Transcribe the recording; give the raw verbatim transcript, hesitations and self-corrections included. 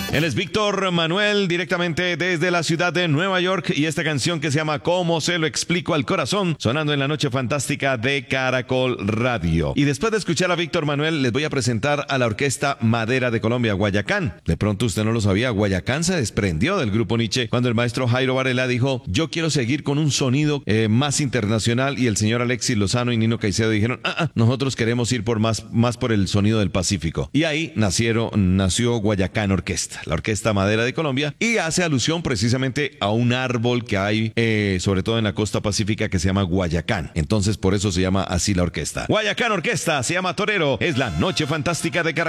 Él es Víctor Manuel, directamente desde la ciudad de Nueva York, y esta canción que se llama ¿Cómo se lo explico al corazón?, sonando en la noche fantástica de Caracol Radio. Y después de escuchar a Víctor Manuel, les voy a presentar a la Orquesta Madera de Colombia, Guayacán. De pronto usted no lo sabía, Guayacán se desprendió del grupo Nietzsche cuando el maestro Jairo Varela dijo: yo quiero seguir con un sonido eh, más internacional, y el señor Alexis Lozano y Nino Caicedo dijeron: ah, ah, nosotros queremos ir por más, más por el sonido del Pacífico. Y ahí nacieron, nació Guayacán Orquesta, la Orquesta Madera de Colombia, y hace alusión precisamente a un árbol que hay, eh, sobre todo en la costa pacífica, que se llama Guayacán. Entonces por eso se llama así la orquesta. Guayacán Orquesta, se llama Torero, es la noche fantástica de Caracol.